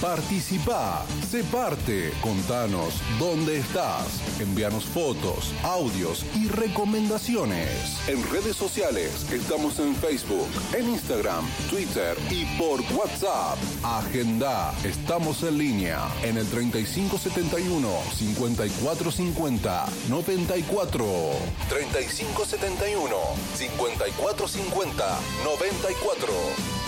Participá, sé parte, contanos dónde estás, envíanos fotos, audios y recomendaciones. En redes sociales estamos en Facebook, en Instagram, Twitter y por WhatsApp. Agenda, estamos en línea en el 3571 5450 94. 3571 5450 94.